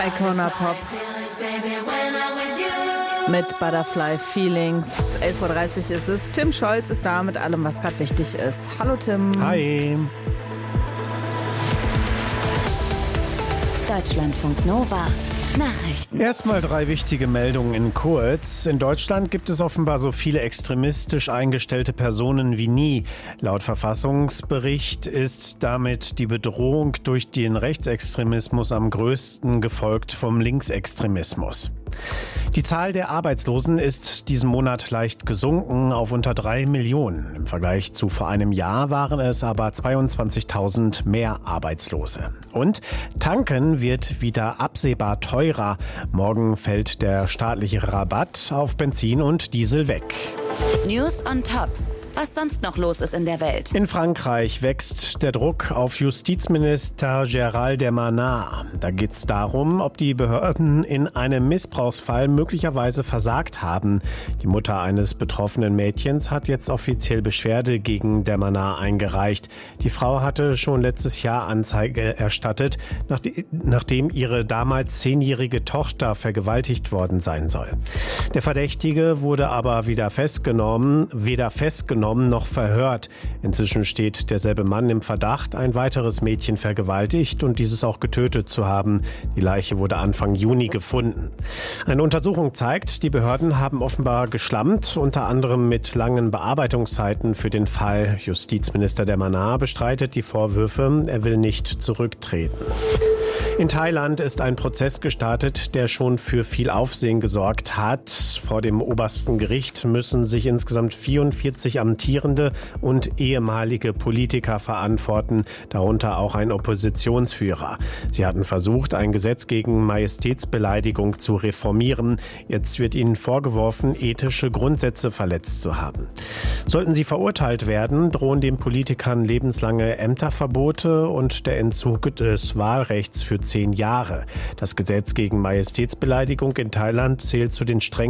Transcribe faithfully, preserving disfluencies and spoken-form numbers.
Icona Pop mit Butterfly Feelings. elf Uhr dreißig ist es. Tim Scholz ist da mit allem, was gerade wichtig ist. Hallo Tim. Hi. Deutschlandfunk Nova. Nachrichten. Erstmal drei wichtige Meldungen in kurz. In Deutschland gibt es offenbar so viele extremistisch eingestellte Personen wie nie. Laut Verfassungsbericht ist damit die Bedrohung durch den Rechtsextremismus am größten, gefolgt vom Linksextremismus. Die Zahl der Arbeitslosen ist diesen Monat leicht gesunken auf unter drei Millionen. Im Vergleich zu vor einem Jahr waren es aber zweiundzwanzigtausend mehr Arbeitslose. Und tanken wird wieder absehbar teurer. Morgen fällt der staatliche Rabatt auf Benzin und Diesel weg. News on Top. Was sonst noch los ist in der Welt. In Frankreich wächst der Druck auf Justizminister Gérald Darmanin. Da geht es darum, ob die Behörden in einem Missbrauchsfall möglicherweise versagt haben. Die Mutter eines betroffenen Mädchens hat jetzt offiziell Beschwerde gegen Darmanin eingereicht. Die Frau hatte schon letztes Jahr Anzeige erstattet, nachdem ihre damals zehnjährige Tochter vergewaltigt worden sein soll. Der Verdächtige wurde aber wieder festgenommen, weder festgenommen noch verhört. Inzwischen steht derselbe Mann im Verdacht, ein weiteres Mädchen vergewaltigt und dieses auch getötet zu haben. Die Leiche wurde Anfang Juni gefunden. Eine Untersuchung zeigt, die Behörden haben offenbar geschlammt, unter anderem mit langen Bearbeitungszeiten für den Fall. Justizminister Darmanin bestreitet die Vorwürfe, er will nicht zurücktreten. In Thailand ist ein Prozess gestartet, der schon für viel Aufsehen gesorgt hat. Vor dem obersten Gericht müssen sich insgesamt vierundvierzig amtierende und ehemalige Politiker verantworten, darunter auch ein Oppositionsführer. Sie hatten versucht, ein Gesetz gegen Majestätsbeleidigung zu reformieren. Jetzt wird ihnen vorgeworfen, ethische Grundsätze verletzt zu haben. Sollten sie verurteilt werden, drohen den Politikern lebenslange Ämterverbote und der Entzug des Wahlrechts für zehn Jahre. Das Gesetz gegen Majestätsbeleidigung in Thailand zählt zu den strengsten